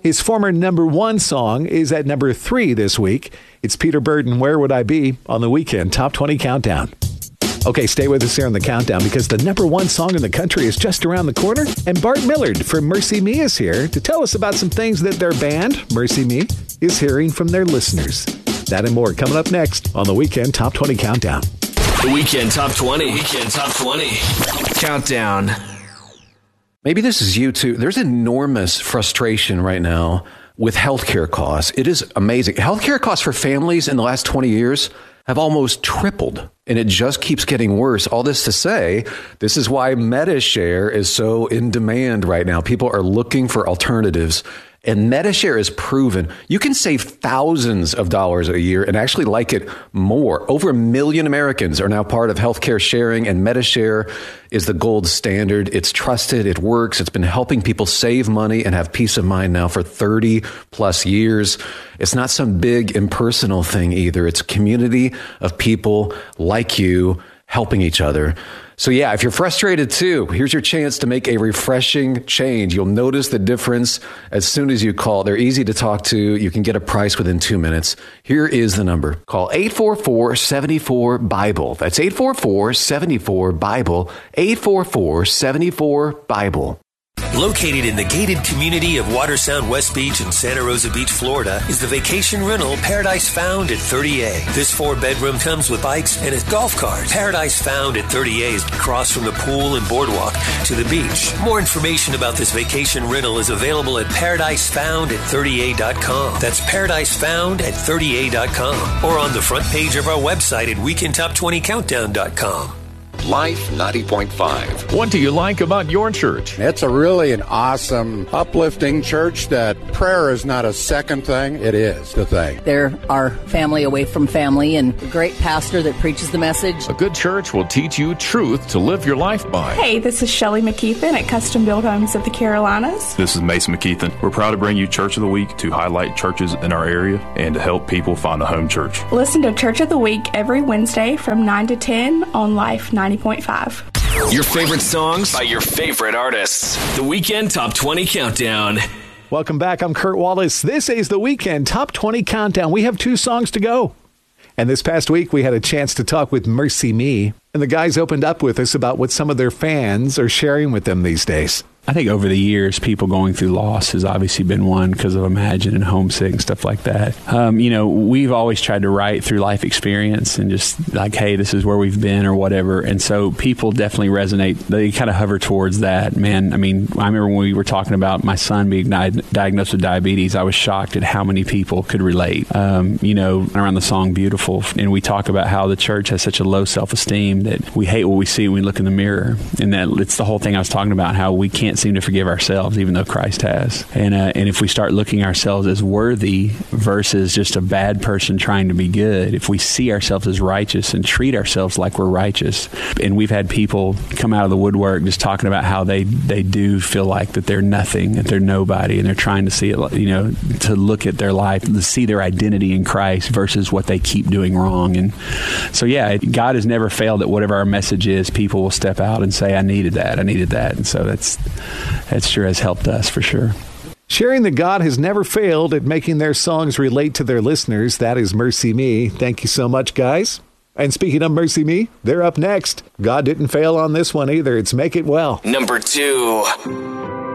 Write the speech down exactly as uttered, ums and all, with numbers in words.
His former number one song is at number three this week. It's Peter Burton, Where Would I Be, on the Weekend Top twenty Countdown. Okay, stay with us here on the countdown because the number one song in the country is just around the corner. And Bart Millard from Mercy Me is here to tell us about some things that their band, Mercy Me, is hearing from their listeners. That and more coming up next on the Weekend Top twenty Countdown. The Weekend Top twenty. Weekend Top twenty Countdown. Maybe this is you too. There's enormous frustration right now with healthcare costs. It is amazing. Healthcare costs for families in the last twenty years have almost tripled, and it just keeps getting worse. All this to say, this is why MediShare is so in demand right now. People are looking for alternatives, and MediShare is proven you can save thousands of dollars a year and actually like it more. Over a million Americans are now part of healthcare sharing, and MediShare is the gold standard. It's trusted. It works. It's been helping people save money and have peace of mind now for thirty plus years. It's not some big impersonal thing either. It's a community of people like you helping each other. So yeah, if you're frustrated too, here's your chance to make a refreshing change. You'll notice the difference as soon as you call. They're easy to talk to. You can get a price within two minutes. Here is the number. Call eight four four, seven four, BIBLE. That's eight four four, seven four, BIBLE. eight four four, seven four, BIBLE. Located in the gated community of Watersound West Beach in Santa Rosa Beach, Florida, is the vacation rental Paradise Found at thirty A. This four-bedroom comes with bikes and a golf cart. Paradise Found at thirty A is across from the pool and boardwalk to the beach. More information about this vacation rental is available at paradise found at thirty a dot com. That's paradise found at thirty a dot com. Or on the front page of our website at weekend top twenty countdown dot com. Life ninety point five. What do you like about your church? It's a really an awesome, uplifting church that prayer is not a second thing. It is the thing. They're our family away from family and a great pastor that preaches the message. A good church will teach you truth to live your life by. Hey, this is Shelley McKeithen at Custom Built Homes of the Carolinas. This is Mason McKeithen. We're proud to bring you Church of the Week to highlight churches in our area and to help people find a home church. Listen to Church of the Week every Wednesday from nine to ten on Life ninety point five. Your favorite songs by your favorite artists. The Weekend Top twenty Countdown. Welcome back. I'm Kurt Wallace. This is the Weekend Top twenty Countdown. We have two songs to go. And this past week, we had a chance to talk with Mercy Me. And the guys opened up with us about what some of their fans are sharing with them these days. I think over the years, people going through loss has obviously been one because of Imagine and Homesick and stuff like that. Um, you know, we've always tried to write through life experience and just like, hey, this is where we've been or whatever. And so people definitely resonate. They kind of hover towards that. Man, I mean, I remember when we were talking about my son being di- diagnosed with diabetes, I was shocked at how many people could relate. Um, you know, around the song Beautiful. And we talk about how the church has such a low self-esteem that we hate what we see when we look in the mirror. And that it's the whole thing I was talking about, how we can't seem to forgive ourselves, even though Christ has. And uh, and if we start looking ourselves as worthy versus just a bad person trying to be good, if we see ourselves as righteous and treat ourselves like we're righteous, and we've had people come out of the woodwork just talking about how they, they do feel like that they're nothing, that they're nobody, and they're trying to see it, you know, to look at their life, to see their identity in Christ versus what they keep doing wrong. And so, yeah, God has never failed that whatever our message is, people will step out and say, I needed that, I needed that. And so that's That sure has helped us for sure. Sharing that God has never failed at making their songs relate to their listeners. That is Mercy Me. Thank you so much, guys. And speaking of Mercy Me, they're up next. God didn't fail on this one either. It's Make It Well. Number two.